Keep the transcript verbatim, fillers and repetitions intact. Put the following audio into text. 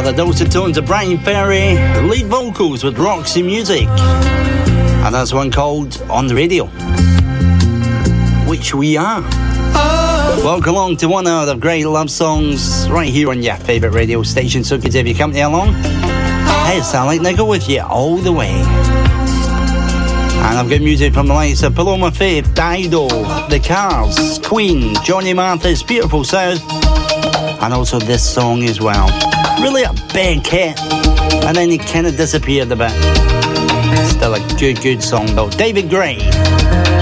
Another dulcet tones of Brian Ferry, lead vocals with Roxy Music. And that's one called On the Radio, which we are. Welcome along to one hour of great love songs right here on your favourite radio station. So good to have your company along. Hey, it's Alec Niggle with you all the way. And I've got music from the likes of Paloma Faith, Dido, The Cars, Queen, Johnny Mathis, Beautiful South, and also this song as well. Really a big hit, and then it kind of disappeared a bit. Still a good, good song though. David Gray.